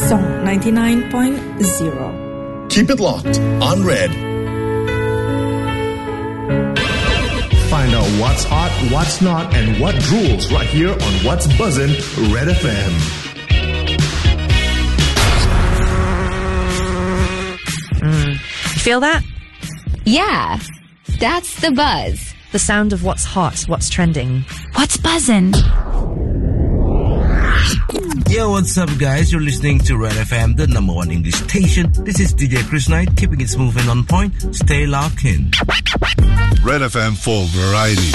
Song 99.0. Keep it locked on Red. Find out what's hot, what's not, and what rules right here on What's Buzzin' Red FM. You feel that? Yeah, that's the buzz. The sound of what's hot, what's trending. What's buzzin'? Yo, what's up, guys? You're listening to Red FM, the number one English station. This is DJ Chris Knight, keeping it smooth and on point. Stay locked in. Red FM for variety.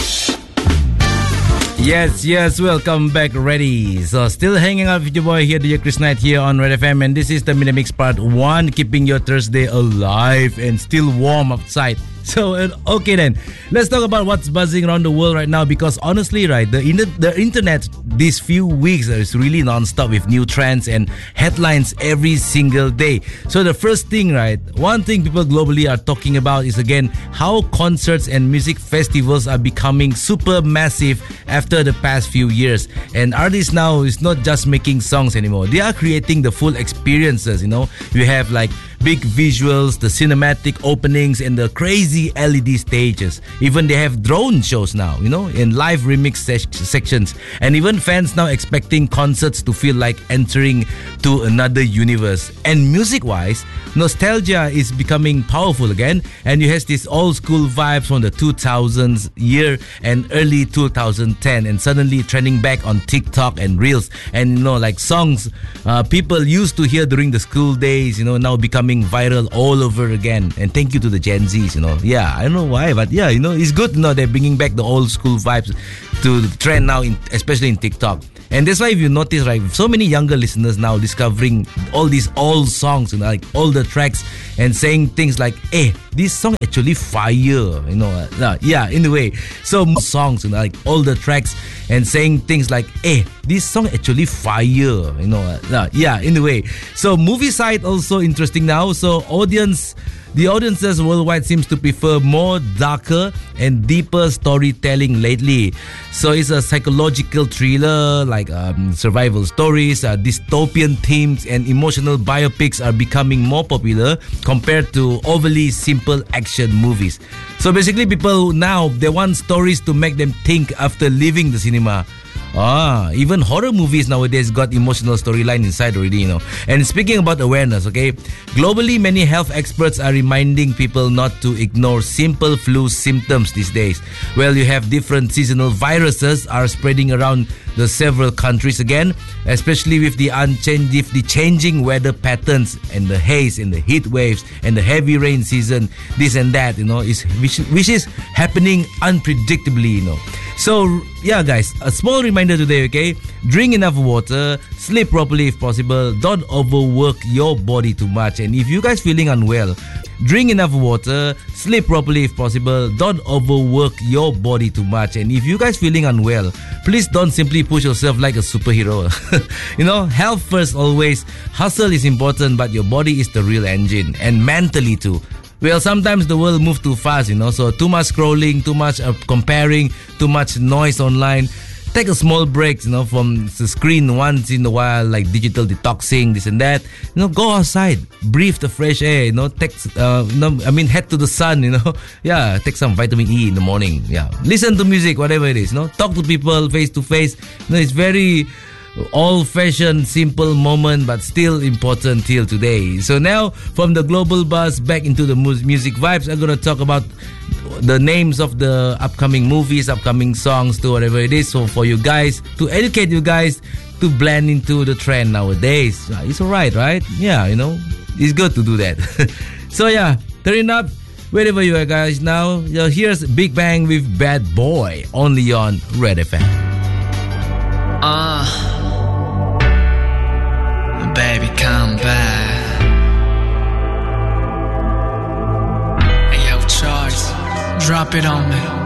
Yes, welcome back, ready. So, still hanging out with your boy here, DJ Chris Knight here on Red FM, and this is the Mini Mix Part 1, keeping your Thursday alive and still warm outside. So, okay then, let's talk about what's buzzing around the world right now, because honestly, right, the internet these few weeks is really non-stop with new trends and headlines every single day. So the first thing, right, one thing people globally are talking about is again how concerts and music festivals are becoming super massive after the past few years. And artists now is not just making songs anymore, they are creating the full experiences, you know. You have like big visuals, the cinematic openings, and the crazy LED stages. Even they have drone shows now, you know, in live remix sections. And even fans now expecting concerts to feel like entering to another universe. And music-wise, nostalgia is becoming powerful again. And you have this old school vibes from the 2000s year and early 2010, and suddenly trending back on TikTok and Reels. And, you know, like songs people used to hear during the school days, you know, now becoming viral all over again. And thank you to the Gen Zs, you know. Yeah, I don't know why, but yeah, you know, it's good, you know, they're bringing back the old school vibes to the trend now, especially in TikTok. And that's why, if you notice, right, so many younger listeners now discovering all these old songs, you know, like all the tracks, and saying things like, hey, this song actually fire, you know. Yeah, in a way. So songs, you know, like all the tracks, and saying things like, hey, this song actually fire, you know. Yeah, in a way. So movie side also interesting now. So the audiences worldwide seems to prefer more darker and deeper storytelling lately. So it's a psychological thriller, like survival stories, dystopian themes, and emotional biopics are becoming more popular compared to overly simple action movies. So basically, people now, they want stories to make them think after leaving the cinema. Even horror movies nowadays got emotional storyline inside already, you know. And speaking about awareness, okay, globally many health experts are reminding people not to ignore simple flu symptoms these days. Well, you have different seasonal viruses are spreading around the several countries again, especially with the changing weather patterns and the haze and the heat waves and the heavy rain season, this and that, you know, which is happening unpredictably, you know. So yeah, guys, a small reminder today, okay? Drink enough water, sleep properly if possible, don't overwork your body too much. And if you guys feeling unwell, drink enough water, sleep properly if possible, don't overwork your body too much. And if you guys feeling unwell, please don't simply push yourself like a superhero. You know, health first always. Hustle is important, but your body is the real engine, and mentally too. Well, sometimes the world moves too fast, you know, so too much scrolling, too much comparing, too much noise online. Take a small break, you know, from the screen once in a while, like digital detoxing, this and that. You know, go outside, breathe the fresh air, you know, head to the sun, you know. Yeah, take some vitamin E in the morning. Yeah, listen to music, whatever it is, you know. Talk to people face to face. You know, it's very old-fashioned, simple moment, but still important till today. So now, from the global buzz back into the music vibes, I'm gonna talk about the names of the upcoming movies, upcoming songs, to whatever it is. So for you guys, to educate you guys to blend into the trend nowadays. It's alright, right? Yeah, you know, it's good to do that. So yeah, turn it up wherever you are, guys. Now, here's Big Bang with Bad Boy, only on Red FM. Baby, come back. Hey, yo, Charles, drop it on me.